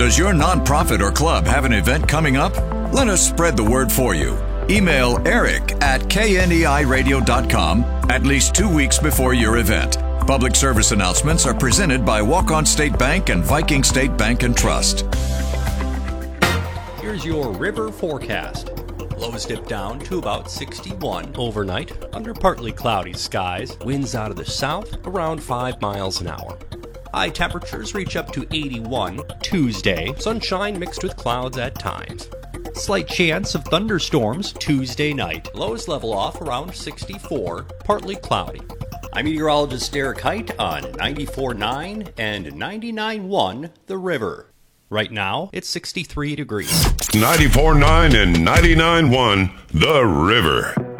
Does your nonprofit or club have an event coming up? Let us spread the word for you. Email eric@kneiradio.com at least 2 weeks before your event. Public service announcements are presented by Walk-On State Bank and Viking State Bank and Trust. Here's your river forecast. Lows dip down to about 61 overnight under partly cloudy skies. Winds out of the south around 5 miles an hour. High temperatures reach up to 81 Tuesday. Sunshine mixed with clouds at times. Slight chance of thunderstorms Tuesday night. Lows level off around 64, partly cloudy. I'm meteorologist Derek Height on 94.9 and 99.1 The River. Right now, it's 63 degrees. 94.9 and 99.1 The River.